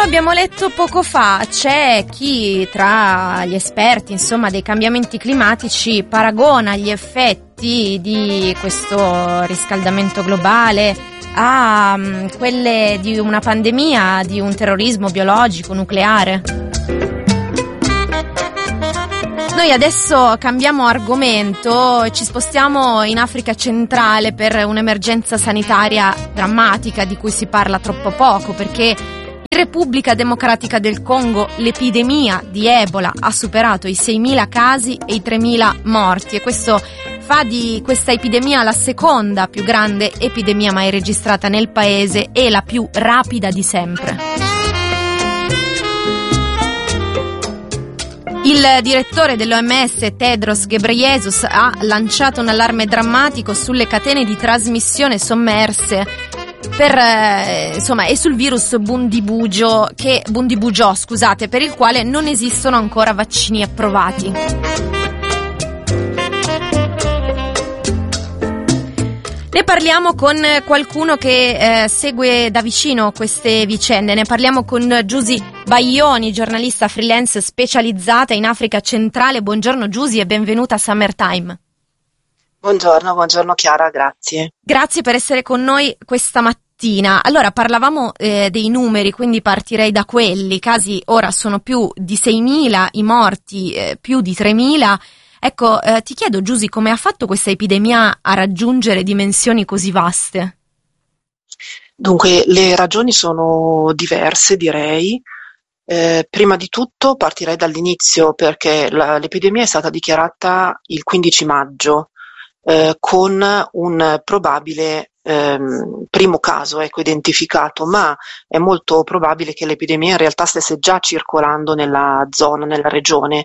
abbiamo letto poco fa, c'è chi tra gli esperti, insomma, dei cambiamenti climatici paragona gli effetti di questo riscaldamento globale a quelle di una pandemia, di un terrorismo biologico, nucleare. Noi adesso cambiamo argomento e ci spostiamo in Africa centrale per un'emergenza sanitaria drammatica di cui si parla troppo poco, perché in Repubblica Democratica del Congo l'epidemia di Ebola ha superato i 6.000 casi e i 3.000 morti, e questo fa di questa epidemia la seconda più grande epidemia mai registrata nel paese e la più rapida di sempre. Il direttore dell'OMS, Tedros Ghebreyesus, ha lanciato un allarme drammatico sulle catene di trasmissione sommerse e sul virus Bundibugyo, per il quale non esistono ancora vaccini approvati. Ne parliamo con qualcuno che segue da vicino queste vicende. Ne parliamo con Giusy Baglioni, giornalista freelance specializzata in Africa centrale. Buongiorno Giusy e benvenuta a Summertime. Buongiorno Chiara, grazie. Grazie per essere con noi questa mattina. Allora, parlavamo dei numeri, quindi partirei da quelli. Casi ora sono più di 6.000, i morti più di 3.000. Ecco, ti chiedo Giusy, come ha fatto questa epidemia a raggiungere dimensioni così vaste? Dunque, le ragioni sono diverse, direi. Prima di tutto partirei dall'inizio, perché l'epidemia è stata dichiarata il 15 maggio, con un probabile primo caso identificato, ma è molto probabile che l'epidemia in realtà stesse già circolando nella zona, nella regione.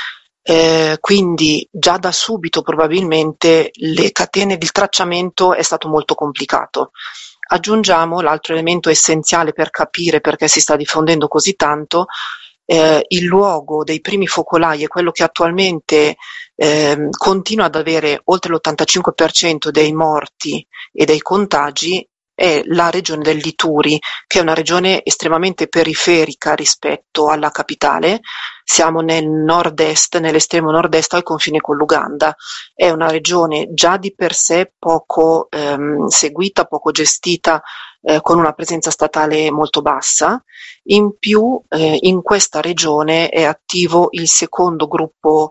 Quindi già da subito probabilmente le catene di tracciamento è stato molto complicato. Aggiungiamo l'altro elemento essenziale per capire perché si sta diffondendo così tanto: il luogo dei primi focolai è quello che attualmente continua ad avere oltre l'85% dei morti e dei contagi, è la regione dell'Ituri, che è una regione estremamente periferica rispetto alla capitale. Siamo nel nord-est, nell'estremo nord-est al confine con l'Uganda. È una regione già di per sé poco seguita, poco gestita, con una presenza statale molto bassa. In più, in questa regione è attivo il secondo gruppo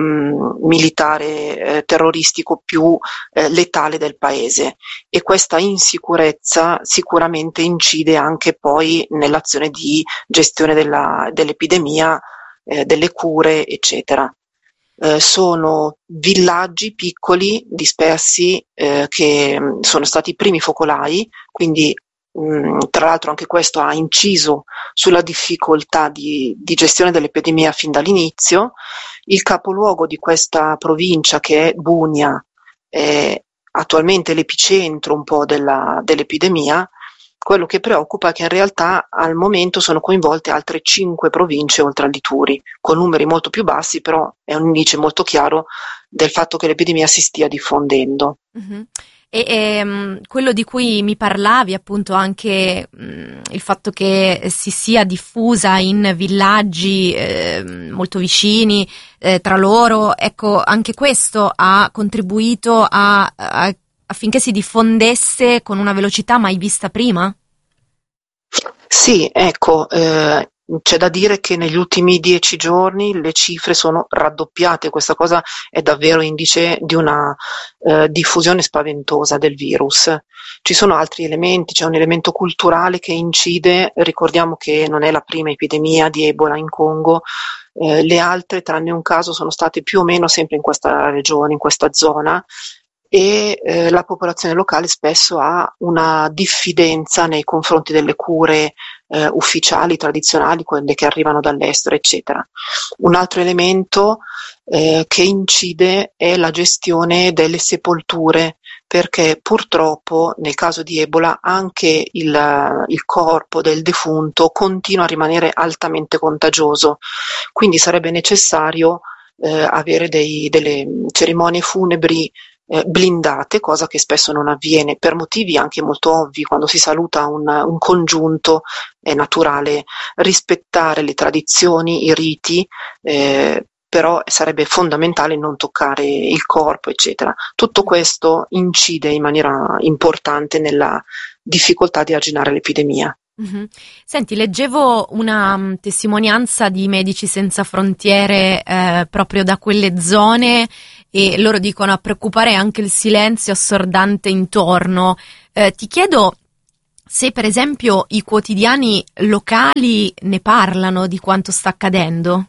militare terroristico più letale del paese, e questa insicurezza sicuramente incide anche poi nell'azione di gestione dell'epidemia, delle cure, eccetera. Sono villaggi piccoli, dispersi, che sono stati i primi focolai, quindi tra l'altro anche questo ha inciso sulla difficoltà di gestione dell'epidemia fin dall'inizio. Il capoluogo di questa provincia, che è Bunia, è attualmente l'epicentro un po' dell'epidemia. Quello che preoccupa è che in realtà al momento sono coinvolte altre 5 province oltre all'Ituri, con numeri molto più bassi, però è un indice molto chiaro del fatto che l'epidemia si stia diffondendo. Uh-huh. E quello di cui mi parlavi, appunto, anche il fatto che si sia diffusa in villaggi molto vicini tra loro, ecco, anche questo ha contribuito affinché si diffondesse con una velocità mai vista prima? Sì, ecco, c'è da dire che negli ultimi 10 giorni le cifre sono raddoppiate. Questa cosa è davvero indice di una diffusione spaventosa del virus. Ci sono altri elementi, c'è un elemento culturale che incide. Ricordiamo che non è la prima epidemia di Ebola in Congo. Le altre, tranne un caso, sono state più o meno sempre in questa regione, in questa zona, e la popolazione locale spesso ha una diffidenza nei confronti delle cure ufficiali, tradizionali, quelle che arrivano dall'estero, eccetera. Un altro elemento che incide è la gestione delle sepolture, perché purtroppo nel caso di Ebola anche il corpo del defunto continua a rimanere altamente contagioso, quindi sarebbe necessario avere delle cerimonie funebri blindate, cosa che spesso non avviene per motivi anche molto ovvi. Quando si saluta un congiunto è naturale rispettare le tradizioni, i riti, però sarebbe fondamentale non toccare il corpo, eccetera. Tutto questo incide in maniera importante nella difficoltà di arginare l'epidemia. Mm-hmm. Senti, leggevo una testimonianza di Medici Senza Frontiere proprio da quelle zone, e loro dicono a preoccupare anche il silenzio assordante intorno. Ti chiedo se per esempio i quotidiani locali ne parlano di quanto sta accadendo.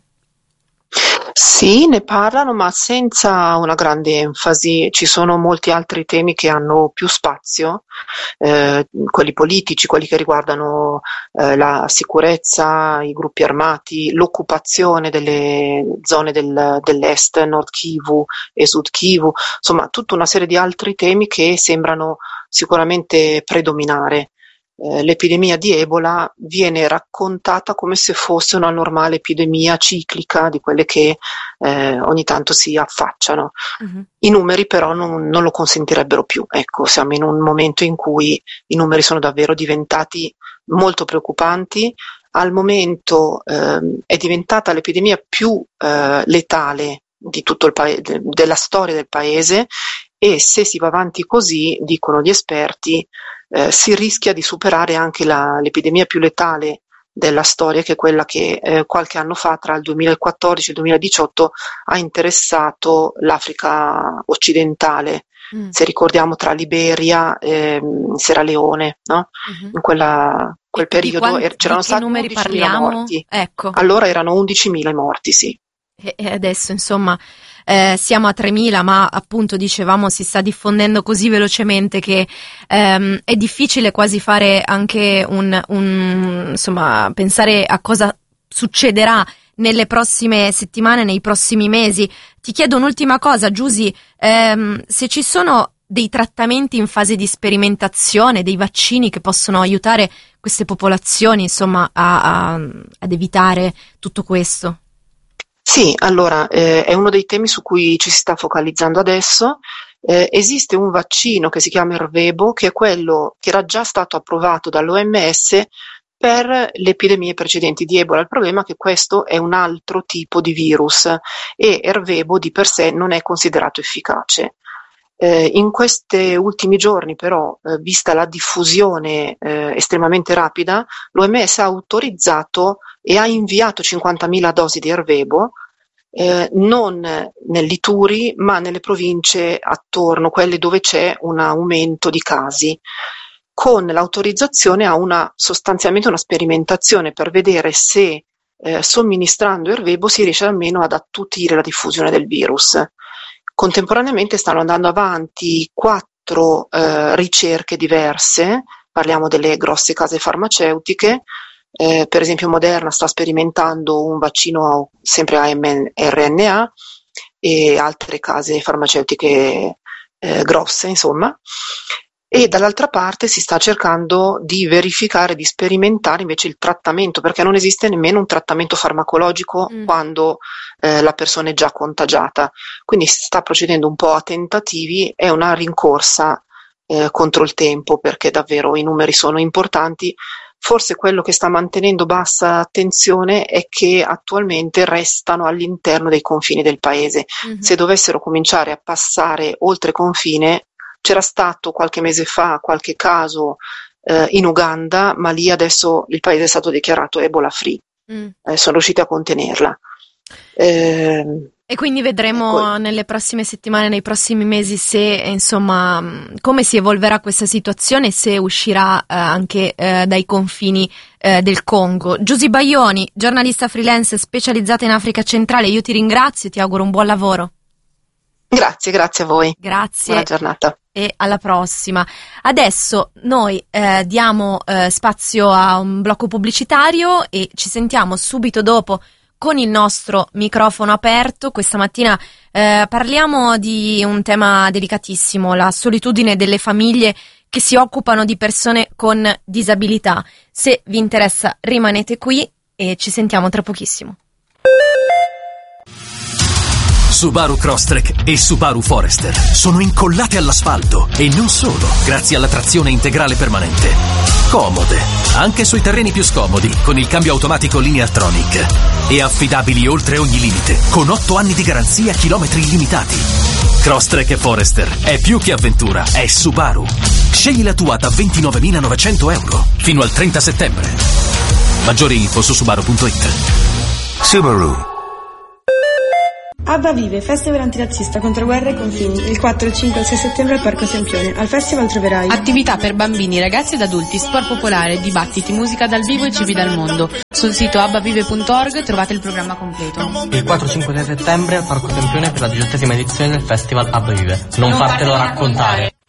Sì, ne parlano, ma senza una grande enfasi. Ci sono molti altri temi che hanno più spazio, quelli politici, quelli che riguardano la sicurezza, i gruppi armati, l'occupazione delle zone dell'est, Nord Kivu e Sud Kivu, insomma tutta una serie di altri temi che sembrano sicuramente predominare. L'epidemia di Ebola viene raccontata come se fosse una normale epidemia ciclica di quelle che ogni tanto si affacciano. Uh-huh. I numeri però non lo consentirebbero più. Ecco, siamo in un momento in cui i numeri sono davvero diventati molto preoccupanti. Al momento è diventata l'epidemia più letale di tutto il paese, della storia del paese, e se si va avanti così, dicono gli esperti, si rischia di superare anche l'epidemia più letale della storia, che è quella che qualche anno fa, tra il 2014 e il 2018, ha interessato l'Africa occidentale. Se ricordiamo, tra Liberia e Sierra Leone, no? Uh-huh. In quel periodo c'erano stati 11.000 morti. Ecco. Allora erano 11.000 i morti, sì. E adesso, insomma, siamo a 3.000, ma appunto dicevamo si sta diffondendo così velocemente che è difficile quasi fare anche insomma, pensare a cosa succederà nelle prossime settimane, nei prossimi mesi. Ti chiedo un'ultima cosa, Giusy, se ci sono dei trattamenti in fase di sperimentazione, dei vaccini che possono aiutare queste popolazioni, insomma, ad evitare tutto questo. Sì, allora è uno dei temi su cui ci si sta focalizzando adesso. Esiste un vaccino che si chiama Ervebo, che è quello che era già stato approvato dall'OMS per le epidemie precedenti di Ebola. Il problema è che questo è un altro tipo di virus e Ervebo di per sé non è considerato efficace. In questi ultimi giorni però, vista la diffusione estremamente rapida, l'OMS ha autorizzato e ha inviato 50.000 dosi di Ervebo, non nell'Ituri ma nelle province attorno, quelle dove c'è un aumento di casi, con l'autorizzazione a sostanzialmente una sperimentazione per vedere se somministrando Ervebo si riesce almeno ad attutire la diffusione del virus. Contemporaneamente stanno andando avanti 4 ricerche diverse, parliamo delle grosse case farmaceutiche. Per esempio Moderna sta sperimentando un vaccino sempre a mRNA e altre case farmaceutiche grosse, insomma. E dall'altra parte si sta cercando di verificare, di sperimentare invece il trattamento, perché non esiste nemmeno un trattamento farmacologico quando la persona è già contagiata. Quindi si sta procedendo un po' a tentativi, è una rincorsa contro il tempo, perché davvero i numeri sono importanti. Forse quello che sta mantenendo bassa attenzione è che attualmente restano all'interno dei confini del paese. Mm-hmm. Se dovessero cominciare a passare oltre confine, c'era stato qualche mese fa qualche caso in Uganda, ma lì adesso il paese è stato dichiarato Ebola free. Sono riusciti a contenerla. E quindi vedremo nelle prossime settimane, nei prossimi mesi, se insomma come si evolverà questa situazione e se uscirà anche dai confini del Congo. Giusy Baioni, giornalista freelance specializzata in Africa centrale, io ti ringrazio e ti auguro un buon lavoro. Grazie a voi. Grazie. Buona giornata. E alla prossima. Adesso noi diamo spazio a un blocco pubblicitario e ci sentiamo subito dopo con il nostro microfono aperto. Questa mattina parliamo di un tema delicatissimo, la solitudine delle famiglie che si occupano di persone con disabilità. Se vi interessa rimanete qui e ci sentiamo tra pochissimo. Subaru Crosstrek e Subaru Forester sono incollate all'asfalto e non solo, grazie alla trazione integrale permanente. Comode, anche sui terreni più scomodi, con il cambio automatico Lineartronic. E affidabili oltre ogni limite, con 8 anni di garanzia e chilometri illimitati. Crosstrek e Forester è più che avventura, è Subaru. Scegli la tua da 29.900 euro fino al 30 settembre. Maggiori info su subaru.it. Subaru. ABBA Vive, festival antirazzista contro guerra e confini, il 4, il 5 e il 6 settembre al Parco Sempione. Al festival troverai attività per bambini, ragazzi ed adulti, sport popolare, dibattiti, musica dal vivo e cibi dal mondo. Sul sito abbavive.org trovate il programma completo. Il 4, 5 e 6 settembre al Parco Sempione per la 18ª edizione del festival ABBA Vive. Non fartelo raccontare.